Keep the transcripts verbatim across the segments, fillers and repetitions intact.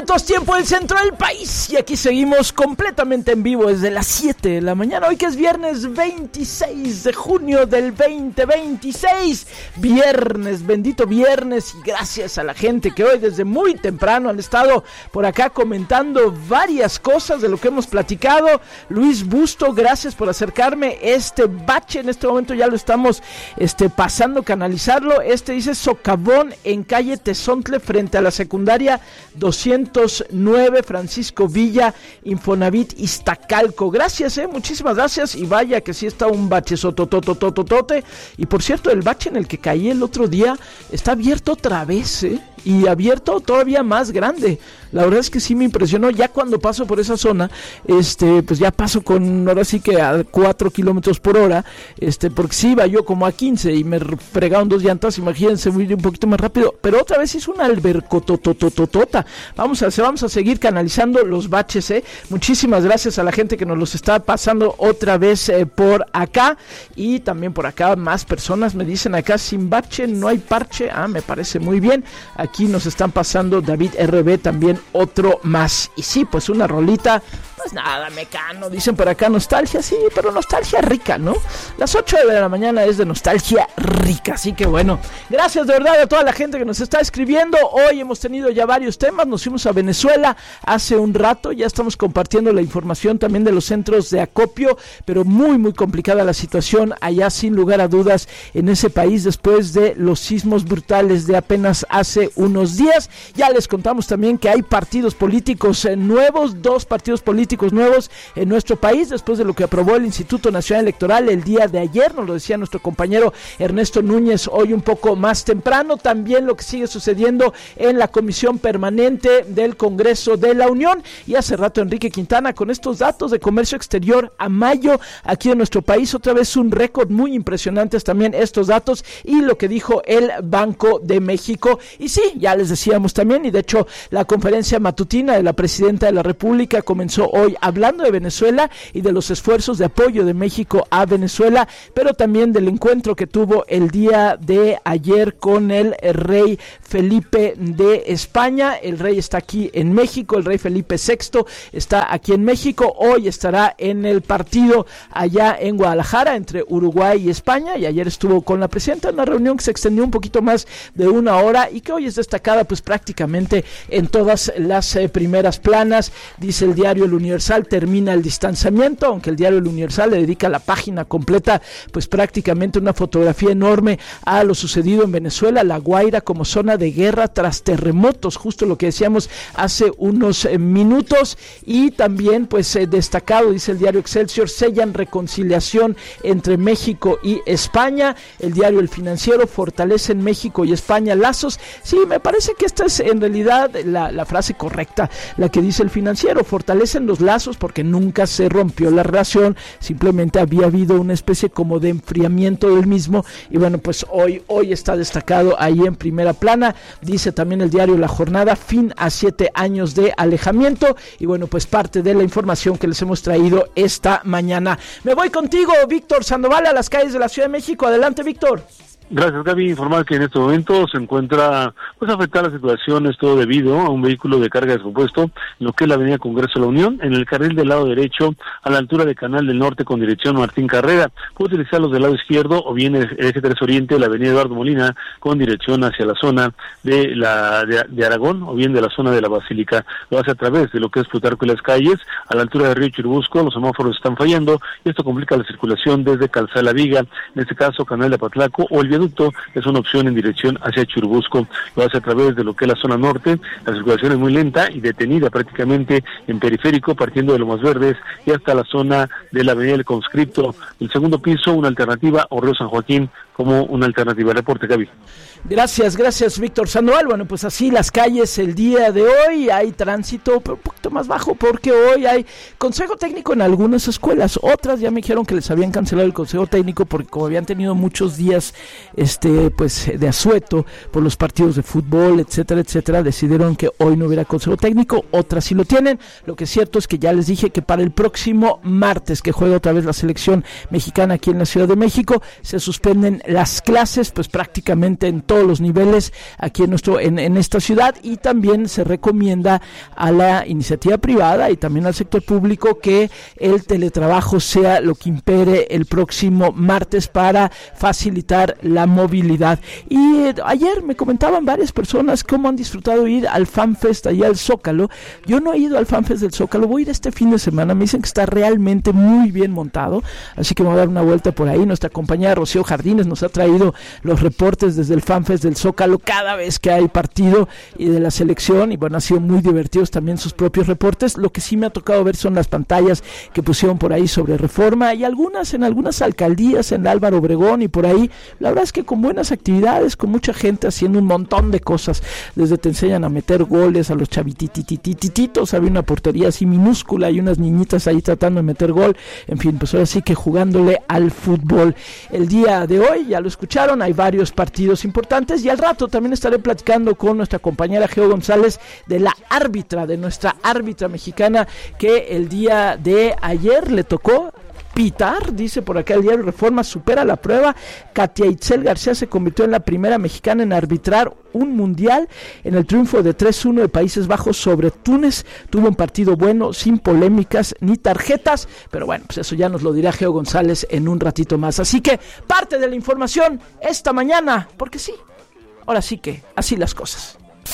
minutos, tiempo del centro del país. Y aquí seguimos completamente en vivo desde las siete de la mañana. Hoy que es viernes veintiséis de junio del veinte veintiséis. Viernes, bendito viernes. Y gracias a la gente que hoy desde muy temprano han estado por acá comentando varias cosas de lo que hemos platicado. Luis Busto, gracias por acercarme. Este bache en este momento ya lo estamos este, pasando, canalizarlo. Este dice socavón en calle Tezontle frente a la secundaria doscientos nueve, Francisco Villa, Infonavit, Iztacalco. Gracias, eh, muchísimas gracias. Y vaya que sí está un bache sotototototote. Y por cierto, el bache en el que caí el otro día está abierto otra vez, eh. Y abierto todavía más grande. La verdad es que sí me impresionó. Ya cuando paso por esa zona, este, pues ya paso con, ahora sí que a cuatro kilómetros por hora, este, porque sí iba yo como a quince y me fregaron dos llantas, imagínense, voy un poquito más rápido, pero otra vez hizo una albercototototota. Vamos a, vamos a seguir canalizando los baches, eh. Muchísimas gracias a la gente que nos los está pasando otra vez eh, por acá, y también por acá más personas me dicen acá, sin bache no hay parche. Ah, me parece muy bien. Aquí nos están pasando David R B también otro más. Y sí, pues una rolita, pues nada, mecano, dicen por acá, nostalgia, sí, pero nostalgia rica, ¿no? Las ocho de la mañana es de nostalgia rica, así que bueno, gracias de verdad a toda la gente que nos está escribiendo. Hoy hemos tenido ya varios temas, nos fuimos a Venezuela hace un rato, ya estamos compartiendo la información también de los centros de acopio, pero muy muy complicada la situación allá sin lugar a dudas en ese país después de los sismos brutales de apenas hace unos días. Ya les contamos también que hay partidos políticos eh, nuevos, dos partidos políticos nuevos en nuestro país después de lo que aprobó el Instituto Nacional Electoral el día de ayer, nos lo decía nuestro compañero Ernesto Núñez hoy un poco más temprano. También lo que sigue sucediendo en la Comisión Permanente del Congreso de la Unión, y hace rato Enrique Quintana con estos datos de comercio exterior a mayo aquí en nuestro país, otra vez un récord muy impresionantes también estos datos, y lo que dijo el Banco de México. Y sí, ya les decíamos también, y de hecho la conferencia matutina de la Presidenta de la República comenzó hoy hablando de Venezuela y de los esfuerzos de apoyo de México a Venezuela, pero también del encuentro que tuvo el día de ayer con el rey Felipe de España. El rey está aquí en México, el rey Felipe sexto está aquí en México, hoy estará en el partido allá en Guadalajara entre Uruguay y España, y ayer estuvo con la presidenta en una reunión que se extendió un poquito más de una hora y que hoy es destacada pues prácticamente en todas las eh, primeras planas. Dice el diario El Universal, termina el distanciamiento, aunque el diario El Universal le dedica la página completa, pues prácticamente una fotografía enorme a lo sucedido en Venezuela, La Guaira como zona de guerra tras terremotos, justo lo que decíamos hace unos eh, minutos. Y también pues eh, destacado, dice el diario Excelsior, sellan reconciliación entre México y España. El diario El Financiero, fortalecen México y España lazos. Sí, me parece que esta es en realidad la, la frase correcta, la que dice El Financiero, fortalecen los lazos porque nunca se rompió la relación, simplemente había habido una especie como de enfriamiento del mismo, y bueno, pues hoy, hoy está destacado ahí en primera plana. Dice también el diario La Jornada, fin a siete años de alejamiento, y bueno, pues parte de la información que les hemos traído esta mañana. Me voy contigo, Víctor Sandoval, a las calles de la Ciudad de México. Adelante, Víctor. Gracias, Gaby. Informar que en este momento se encuentra pues afectada la situación, es todo debido a un vehículo de carga descompuesto en lo que es la avenida Congreso de la Unión, en el carril del lado derecho a la altura de Canal del Norte con dirección Martín Carrera. Puede utilizar los del lado izquierdo o bien el eje tres Oriente, la avenida Eduardo Molina con dirección hacia la zona de la de, de Aragón o bien de la zona de la Basílica. Lo hace a través de lo que es Plutarco y las calles, a la altura de Río Churubusco. Los semáforos están fallando y esto complica la circulación desde Calzada La Viga, en este caso Canal de Apatlaco o el viaducto es una opción en dirección hacia Churubusco. Lo hace a través de lo que es la zona norte. La circulación es muy lenta y detenida prácticamente en periférico, partiendo de Lomas Verdes y hasta la zona de la avenida del Conscripto. El segundo piso, una alternativa, o Río San Joaquín como una alternativa. Reporte, Gaby. Gracias, gracias, Víctor Sandoval. Bueno, pues así las calles el día de hoy, hay tránsito pero un poquito más bajo porque hoy hay consejo técnico en algunas escuelas. Otras ya me dijeron que les habían cancelado el consejo técnico porque como habían tenido muchos días este pues de asueto por los partidos de fútbol, etcétera, etcétera, decidieron que hoy no hubiera consejo técnico. Otras sí lo tienen. Lo que es cierto es que ya les dije que para el próximo martes, que juega otra vez la selección mexicana aquí en la Ciudad de México, se suspenden las clases pues prácticamente en todos los niveles aquí en nuestro en, en esta ciudad, y también se recomienda a la iniciativa privada y también al sector público que el teletrabajo sea lo que impere el próximo martes para facilitar la movilidad. Y eh, ayer me comentaban varias personas cómo han disfrutado ir al FanFest allá al Zócalo. Yo no he ido al FanFest del Zócalo, voy a ir este fin de semana, me dicen que está realmente muy bien montado, así que me voy a dar una vuelta por ahí. Nuestra compañera Rocío Jardines nos ha traído los reportes desde el FanFest del Zócalo cada vez que hay partido y de la selección, y bueno, ha sido muy divertidos también sus propios reportes. Lo que sí me ha tocado ver son las pantallas que pusieron por ahí sobre Reforma y algunas en algunas alcaldías, en Álvaro Obregón y por ahí. La verdad es que con buenas actividades, con mucha gente haciendo un montón de cosas, desde te enseñan a meter goles a los chavitititititos, había una portería así minúscula y unas niñitas ahí tratando de meter gol, en fin, pues ahora sí que jugándole al fútbol. El día de hoy, ya lo escucharon, hay varios partidos importantes, y al rato también estaré platicando con nuestra compañera Geo González de la árbitra, de nuestra árbitra mexicana, que el día de ayer le tocó pitar, dice por acá el diario Reforma, supera la prueba. Katia Itzel García se convirtió en la primera mexicana en arbitrar un mundial en el triunfo de tres uno de Países Bajos sobre Túnez. Tuvo un partido bueno, sin polémicas ni tarjetas, pero bueno, pues eso ya nos lo dirá Geo González en un ratito más. Así que parte de la información esta mañana, porque sí, ahora sí que así las cosas.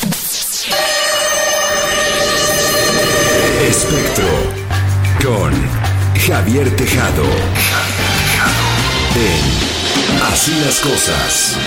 Espectro con Javier Tejado. En Así las Cosas.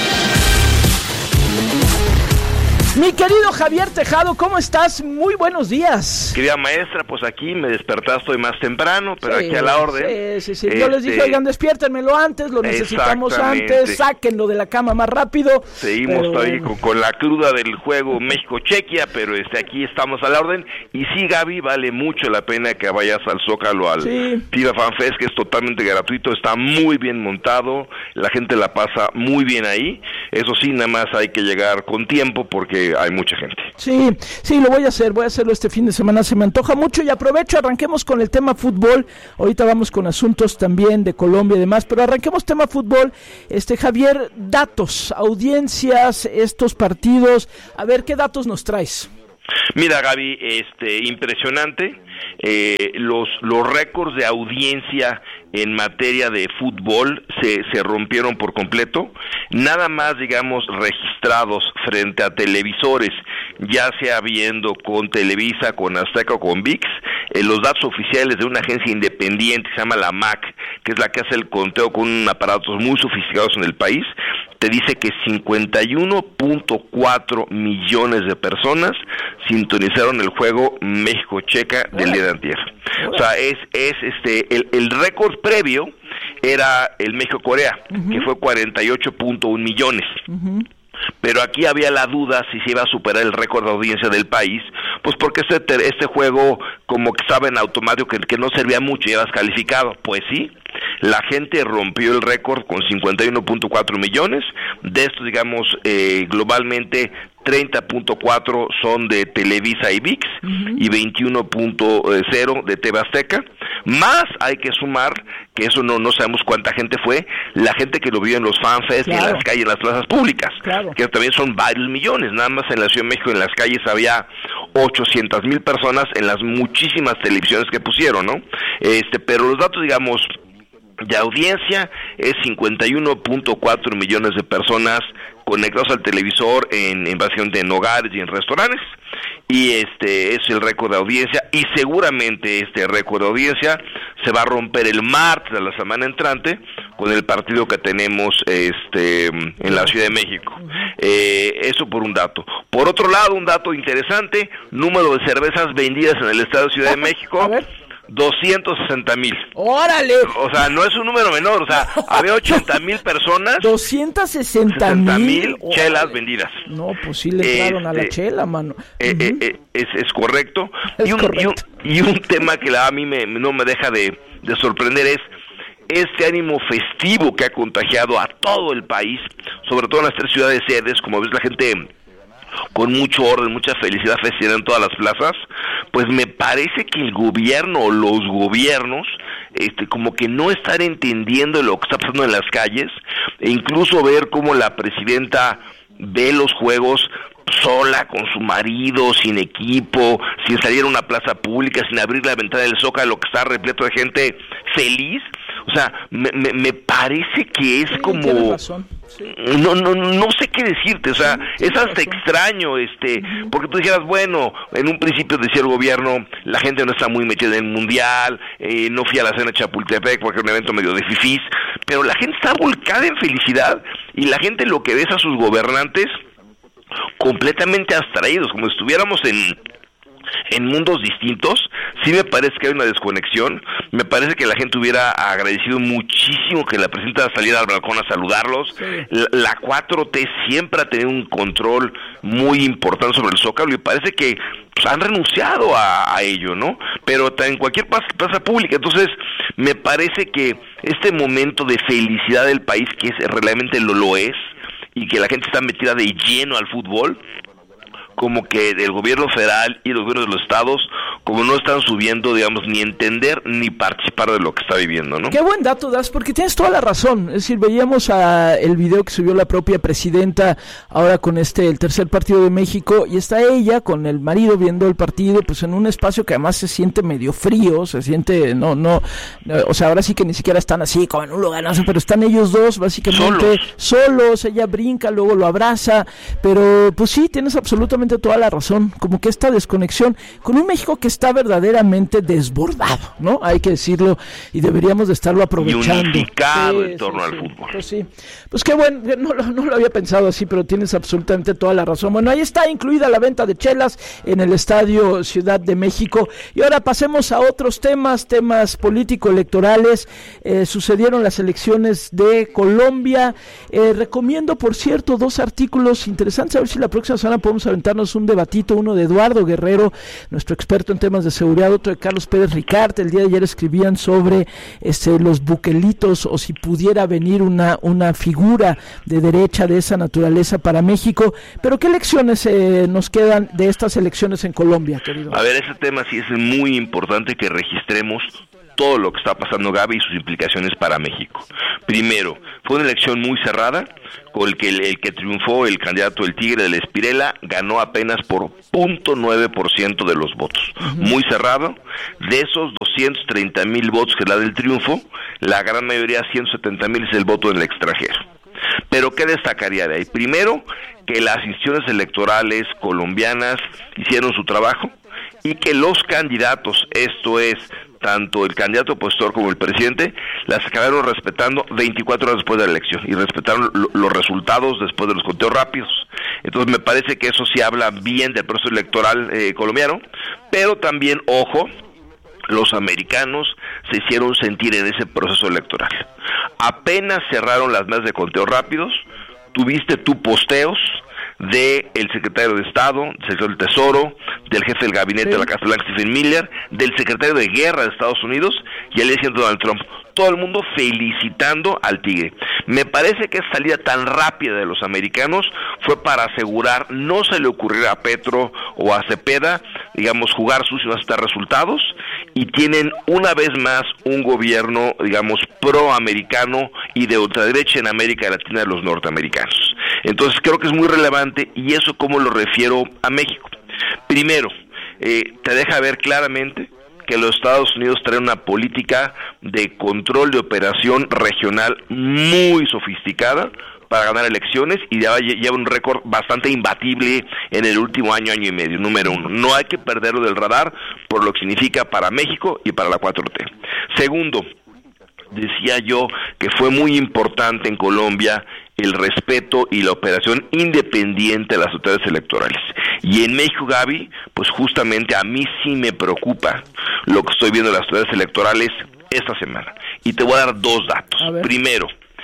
Mi querido Javier Tejado, ¿cómo estás? Muy buenos días. Querida maestra, pues aquí me despertaste hoy más temprano, pero sí, aquí a la orden. Sí, sí, sí. Este... Yo les dije, oigan, despiértenmelo antes, lo necesitamos antes, sáquenlo de la cama más rápido. Seguimos pero... ahí con, con la cruda del juego México-Chequia, pero este aquí estamos a la orden. Y sí, Gaby, vale mucho la pena que vayas al Zócalo, al sí. FIFA FanFest, que es totalmente gratuito, está muy bien montado, la gente la pasa muy bien ahí. Eso sí, nada más hay que llegar con tiempo porque hay mucha gente. Sí, sí, lo voy a hacer, voy a hacerlo este fin de semana, se me antoja mucho, y aprovecho, arranquemos con el tema fútbol. Ahorita vamos con asuntos también de Colombia y demás, pero arranquemos tema fútbol. Este Javier, datos, audiencias, estos partidos, a ver, ¿qué datos nos traes? Mira, Gaby, este, impresionante, eh, los los récords de audiencia en materia de fútbol se, se rompieron por completo, nada más, digamos, registrados frente a televisores, ya sea viendo con Televisa, con Azteca o con V I X, eh, los datos oficiales de una agencia independiente que se llama la M A C, que es la que hace el conteo con aparatos muy sofisticados en el país, te dice que cincuenta y uno punto cuatro millones de personas sintonizaron el juego México-Checa del día de antier. O sea, es es este el, el récord previo era el México-Corea, uh-huh. que fue cuarenta y ocho punto uno millones. Uh-huh. Pero aquí había la duda si se iba a superar el récord de audiencia del país, pues porque este este juego como que estaba en automático, que, que no servía mucho, ya ibas calificado. Pues sí, la gente rompió el récord con cincuenta y uno punto cuatro millones, de estos, digamos, eh, globalmente treinta punto cuatro son de Televisa y V I X, uh-huh. y veintiuno punto cero de T V Azteca, más hay que sumar, que eso no no sabemos cuánta gente fue, la gente que lo vio en los FanFest, claro. en las calles, en las plazas públicas, claro. que también son varios millones, nada más en la Ciudad de México en las calles había ochocientas mil personas en las muchísimas televisiones que pusieron, ¿no? Este, pero los datos, digamos, de audiencia es cincuenta y uno punto cuatro millones de personas conectados al televisor en, en básicamente en hogares y en restaurantes, y este es el récord de audiencia, y seguramente este récord de audiencia se va a romper el martes de la semana entrante con el partido que tenemos este en la Ciudad de México. Eh, eso por un dato. Por otro lado, un dato interesante, número de cervezas vendidas en el estado de Ciudad de México. A ver. doscientos sesenta mil. ¡Órale! O sea, no es un número menor, o sea, había ochenta mil personas. doscientos sesenta mil chelas vendidas. No, pues sí le entraron este, a la chela, mano. Eh, uh-huh. eh, eh, es, es correcto. Es y, un, correcto. Y, un, y un tema que a mí me, no me deja de, de sorprender es este ánimo festivo que ha contagiado a todo el país, sobre todo en las tres ciudades sedes, como ves la gente con mucho orden, mucha felicidad festiva en todas las plazas. Pues me parece que el gobierno o los gobiernos este, como que no estar entendiendo lo que está pasando en las calles, e incluso ver cómo la presidenta ve los juegos sola, con su marido, sin equipo, sin salir a una plaza pública, sin abrir la ventana del Zócalo, que está repleto de gente feliz. O sea, me, me, me parece que es sí, como... Tienes razón. Sí. No, no, no sé qué decirte, o sea, sí, es hasta extraño, este, uh-huh. porque tú dijeras, bueno, en un principio decía el gobierno, la gente no está muy metida en el mundial, eh, no fui a la cena de Chapultepec porque era un evento medio de fifís, pero la gente está volcada en felicidad, y la gente lo que ve es a sus gobernantes completamente abstraídos, como si estuviéramos en... en mundos distintos. Sí me parece que hay una desconexión. Me parece que la gente hubiera agradecido muchísimo que la presidenta saliera al balcón a saludarlos. Sí. La, la cuatro T siempre ha tenido un control muy importante sobre el Zócalo y parece que pues, han renunciado a, a ello, ¿no? Pero en cualquier plaza, plaza pública. Entonces me parece que este momento de felicidad del país, que es, realmente lo, lo es, y que la gente está metida de lleno al fútbol, como que el gobierno federal y los gobiernos de los estados como no están subiendo, digamos, ni entender ni participar de lo que está viviendo, ¿no? Qué buen dato das, porque tienes toda la razón. Es decir, veíamos a el video que subió la propia presidenta ahora con este, el tercer partido de México, y está ella con el marido viendo el partido, pues en un espacio que además se siente medio frío, se siente, no, no, o sea, ahora sí que ni siquiera están así como en un lugar, no sé, pero están ellos dos básicamente solos, solos, ella brinca, luego lo abraza, pero pues sí, tienes absolutamente toda la razón, como que esta desconexión con un México que está verdaderamente desbordado, ¿no? Hay que decirlo, y deberíamos de estarlo aprovechando. Y unificado sí, en torno sí, al sí. fútbol. Pues sí, pues qué bueno, no, no lo había pensado así, pero tienes absolutamente toda la razón. Bueno, ahí está incluida la venta de chelas en el Estadio Ciudad de México. Y ahora pasemos a otros temas, temas político-electorales. Eh, sucedieron las elecciones de Colombia. Eh, recomiendo, por cierto, dos artículos interesantes, a ver si la próxima semana podemos aventarnos un debatito, uno de Eduardo Guerrero, nuestro experto en temas de seguridad, otro de Carlos Pérez Ricart. El día de ayer escribían sobre este, los buquelitos, o si pudiera venir una, una figura de derecha de esa naturaleza para México. Pero ¿qué lecciones eh, nos quedan de estas elecciones en Colombia, querido? A ver, ese tema sí es muy importante que registremos todo lo que está pasando, Gaby, y sus implicaciones para México. Primero, fue una elección muy cerrada, con el que el, el que triunfó, el candidato del Tigre de la Espirela, ganó apenas por cero punto nueve por ciento de los votos. Uh-huh. Muy cerrado. De esos doscientos treinta mil votos que es la del triunfo, la gran mayoría, ciento setenta mil, es el voto del extranjero. Pero ¿qué destacaría de ahí? Primero, que las instituciones electorales colombianas hicieron su trabajo y que los candidatos, esto es, tanto el candidato opositor como el presidente, las acabaron respetando veinticuatro horas después de la elección y respetaron lo, los resultados después de los conteos rápidos. Entonces me parece que eso sí habla bien del proceso electoral eh, colombiano, pero también, ojo, los americanos se hicieron sentir en ese proceso electoral. Apenas cerraron las mesas de conteo rápidos, tuviste tú posteos de el secretario de Estado, del secretario del Tesoro, del jefe del gabinete sí. de la Casa Blanca, Stephen Miller, del secretario de Guerra de Estados Unidos y el presidente Donald Trump. Todo el mundo felicitando al Tigre. Me parece que esa salida tan rápida de los americanos fue para asegurar no se le ocurriera a Petro o a Cepeda, digamos, jugar sucio hasta resultados, y tienen una vez más un gobierno, digamos, proamericano y de ultraderecha en América Latina de los norteamericanos. Entonces creo que es muy relevante, y eso como lo refiero a México. Primero, eh, te deja ver claramente que los Estados Unidos traen una política de control de operación regional muy sofisticada para ganar elecciones, y ya lleva un récord bastante imbatible en el último año, año y medio. Número uno, no hay que perderlo del radar por lo que significa para México y para la cuatro T. Segundo, decía yo que fue muy importante en Colombia el respeto y la operación independiente de las autoridades electorales. Y en México, Gaby, pues justamente a mí sí me preocupa lo que estoy viendo de las autoridades electorales esta semana. Y te voy a dar dos datos. Primero,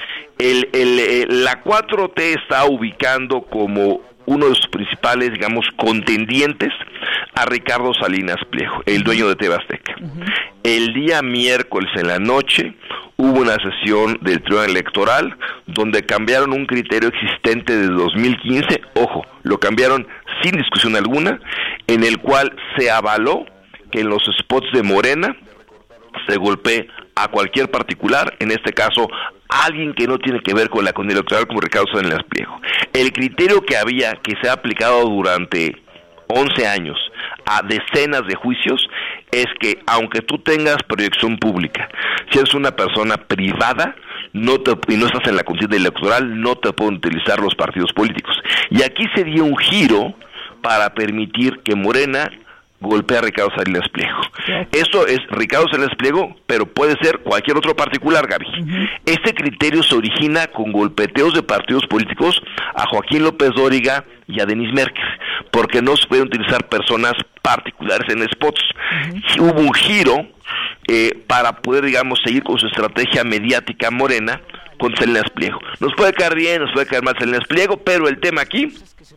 el, el, el, la cuatro T está ubicando como uno de sus principales, digamos, contendientes a Ricardo Salinas Pliego, el dueño de T V Azteca. Uh-huh. El día miércoles en la noche hubo una sesión del Tribunal Electoral donde cambiaron un criterio existente desde dos mil quince, ojo, lo cambiaron sin discusión alguna, en el cual se avaló que en los spots de Morena se golpee a cualquier particular, en este caso, alguien que no tiene que ver con la contienda electoral como Ricardo Salinas Pliego. El criterio que había, que se ha aplicado durante once años a decenas de juicios, es que aunque tú tengas proyección pública, si eres una persona privada, no te, y no estás en la contienda electoral, no te pueden utilizar los partidos políticos. Y aquí se dio un giro para permitir que Morena golpea a Ricardo Salinas Pliego. Eso es Ricardo Salinas Pliego, pero puede ser cualquier otro particular, Gaby. Uh-huh. Este criterio se origina con golpeteos de partidos políticos a Joaquín López Dóriga y a Denis Merker, porque no se pueden utilizar personas particulares en spots. Uh-huh. Hubo un giro eh, para poder, digamos, seguir con su estrategia mediática Morena con Salinas Pliego. Nos puede caer bien, nos puede caer mal Salinas Pliego, pero el tema aquí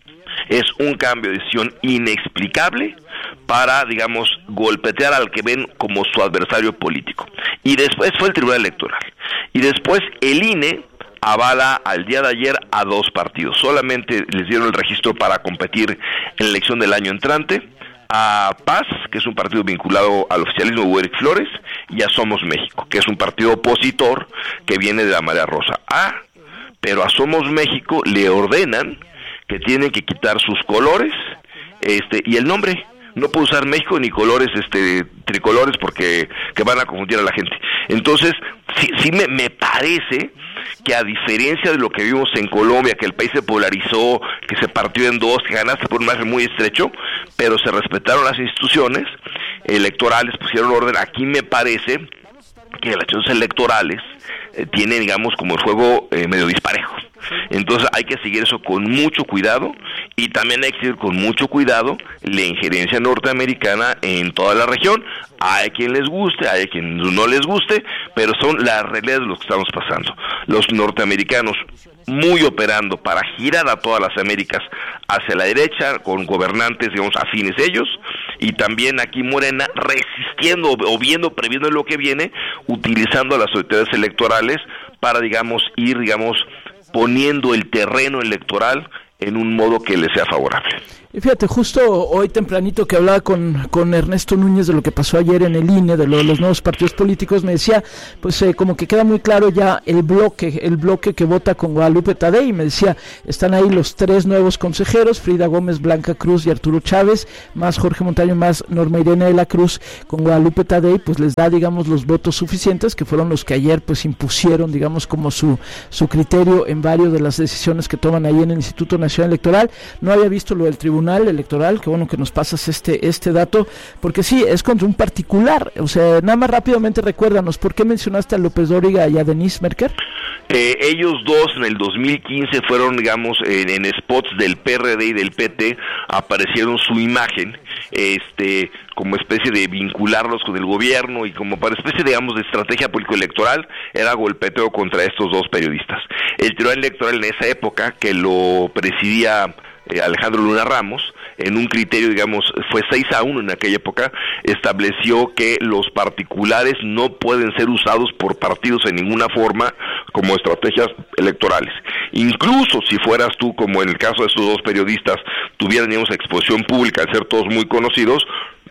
es un cambio de decisión inexplicable para, digamos, golpetear al que ven como su adversario político. Y después fue el Tribunal Electoral. Y después el I N E avala al día de ayer a dos partidos. Solamente les dieron el registro para competir en la elección del año entrante, a Paz, que es un partido vinculado al oficialismo de Eric Flores, y a Somos México, que es un partido opositor que viene de la Marea Rosa. Ah, pero a Somos México le ordenan que tienen que quitar sus colores este y el nombre. No puede usar México ni colores este tricolores porque que van a confundir a la gente. Entonces, sí, sí me, me parece que a diferencia de lo que vimos en Colombia, que el país se polarizó, que se partió en dos, que ganaste por un margen muy estrecho, pero se respetaron las instituciones electorales, pusieron orden. Aquí me parece que las elecciones electorales eh, tienen, digamos, como el juego eh, medio disparejo. Entonces hay que seguir eso con mucho cuidado, y también hay que seguir con mucho cuidado la injerencia norteamericana en toda la región. Hay quien les guste, hay quien no les guste, pero son las realidades de lo que estamos pasando. Los norteamericanos muy operando para girar a todas las Américas hacia la derecha, con gobernantes, digamos, afines ellos, y también aquí Morena resistiendo o viendo, previendo lo que viene, utilizando a las autoridades electorales para, digamos, ir, digamos, poniendo el terreno electoral en un modo que le sea favorable. Y fíjate, justo hoy tempranito que hablaba con, con Ernesto Núñez de lo que pasó ayer en el I N E, de lo de los nuevos partidos políticos, me decía, pues eh, como que queda muy claro ya el bloque, el bloque que vota con Guadalupe Tadei. Me decía, están ahí los tres nuevos consejeros, Frida Gómez, Blanca Cruz y Arturo Chávez, más Jorge Montaño, más Norma Irene de la Cruz, con Guadalupe Tadei, pues les da, digamos, los votos suficientes, que fueron los que ayer pues impusieron, digamos, como su, su criterio en varias de las decisiones que toman ahí en el Instituto Nacional Electoral. No había visto lo del Tribunal Electoral, que bueno que nos pasas este este dato, porque sí, es contra un particular. O sea, nada más rápidamente recuérdanos, ¿por qué mencionaste a López Dóriga y a Denis Merker? Eh, ellos dos en el dos mil quince fueron, digamos, en, en spots del P R D y del P T, aparecieron su imagen, este como especie de vincularlos con el gobierno y como para especie, digamos, de estrategia político-electoral, era golpeteo contra estos dos periodistas. El Tribunal Electoral en esa época, que lo presidía eh, Alejandro Luna Ramos, en un criterio, digamos, fue seis a uno en aquella época, estableció que los particulares no pueden ser usados por partidos en ninguna forma como estrategias electorales. Incluso si fueras tú, como en el caso de estos dos periodistas, tuvieran, digamos, exposición pública al ser todos muy conocidos,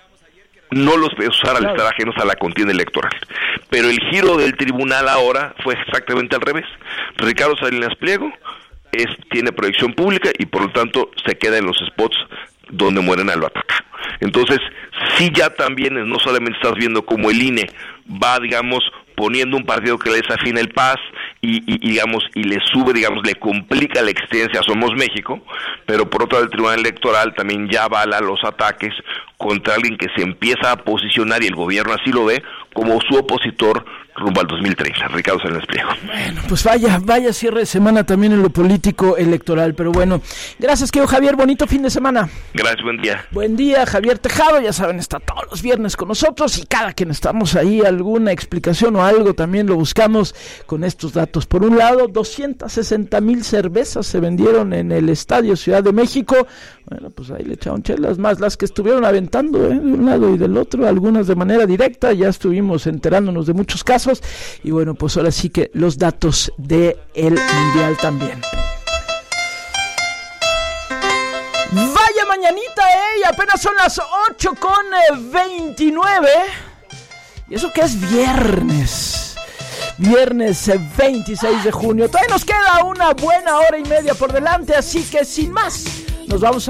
no los puedes usar al estar ajenos a la contienda electoral. Pero el giro del tribunal ahora fue exactamente al revés. Ricardo Salinas Pliego es, tiene proyección pública y por lo tanto se queda en los spots donde Morena lo ataca. Entonces, sí, ya también no solamente estás viendo como el I N E va, digamos, poniendo un partido que le desafina el Paz y, y, y digamos, y le sube, digamos, le complica la existencia a Somos México, pero por otro lado el Tribunal Electoral también ya avala los ataques contra alguien que se empieza a posicionar, y el gobierno así lo ve, como su opositor rumbo al dos mil treinta, Ricardo Salinas Pliego. Bueno, pues vaya, vaya cierre de semana también en lo político electoral, pero bueno, gracias, querido Javier, bonito fin de semana. Gracias, buen día. Buen día, Javier Tejado, ya saben, está todos los viernes con nosotros, y cada que necesitamos ahí alguna explicación o algo, también lo buscamos con estos datos. Por un lado, doscientas sesenta mil cervezas se vendieron en el Estadio Ciudad de México. Bueno, pues ahí le echaron chelas, más las que estuvieron aventando, ¿eh? De un lado y del otro, algunas de manera directa, ya estuvimos enterándonos de muchos casos, y bueno, pues ahora sí que los datos del Mundial también. Vaya mañanita, eh, y apenas son las ocho con veintinueve, y eso que es viernes. viernes veintiséis de junio. Todavía nos queda una buena hora y media por delante, así que sin más, nos vamos a